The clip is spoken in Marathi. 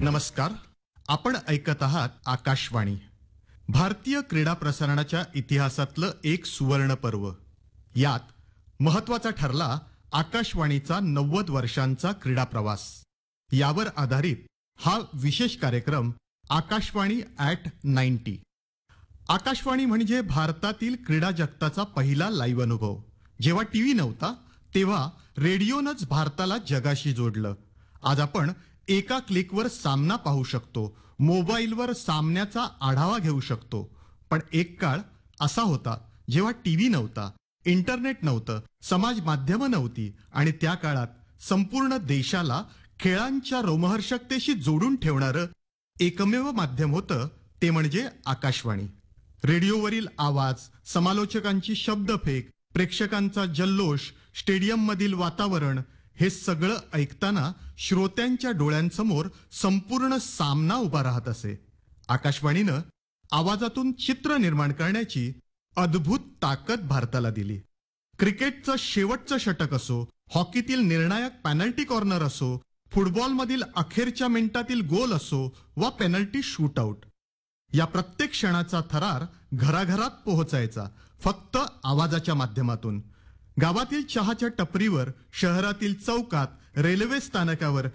नमस्कार. आपण ऐकत आहात आकाशवाणी. भारतीय क्रीडा प्रसारणाच्या इतिहासातलं एक सुवर्ण पर्व. यात महत्वाचा ठरला आकाशवाणीचा 90 वर्षांचा क्रीडा प्रवास. यावर आधारित हा विशेष कार्यक्रम आकाशवाणी ॲट 90. आकाशवाणी म्हणजे भारतातील क्रीडा जगताचा पहिला लाईव्ह अनुभव. जेव्हा टीव्ही नव्हता तेव्हा रेडिओनंच भारताला जगाशी जोडलं. आज आपण एका क्लिकवर सामना पाहू शकतो, मोबाईलवर सामन्याचा आढावा घेऊ शकतो. पण एक काळ असा होता जेव्हा टीव्ही नव्हता, इंटरनेट नव्हतं, समाज माध्यमं नव्हती आणि त्या काळात संपूर्ण देशाला खेळांच्या रोमहर्षकतेशी जोडून ठेवणारं एकमेव माध्यम होतं ते म्हणजे आकाशवाणी. रेडिओवरील आवाज, समालोचकांची शब्दफेक, प्रेक्षकांचा जल्लोष, स्टेडियममधील वातावरण हे सगळं ऐकताना श्रोत्यांच्या डोळ्यांसमोर संपूर्ण सामना उभा राहत असे. आकाशवाणीनं आवाजातून चित्र निर्माण करण्याची अद्भुत ताकद भारताला दिली. क्रिकेटचं शेवटचं षटक असो, हॉकीतील निर्णायक पेनल्टी कॉर्नर असो, फुटबॉलमधील अखेरच्या मिनिटातील गोल असो वा पेनल्टी शूटआउट, या प्रत्येक क्षणाचा थरार घराघरात पोहोचायचा फक्त आवाजाच्या माध्यमातून. गावातील चहाच्या टपरीवर, शहरातील चौकात, रेल्वे स्थानकावर